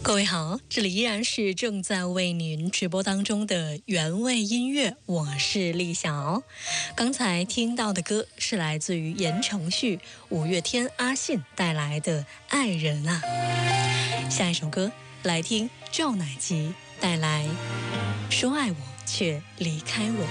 各位好，这里依然是正在为您直播当中的原味音乐，我是丽晓。刚才听到的歌是来自于言承旭、五月天阿信带来的《爱人啊》。下一首歌来听赵乃吉带来《说爱我却离开我》。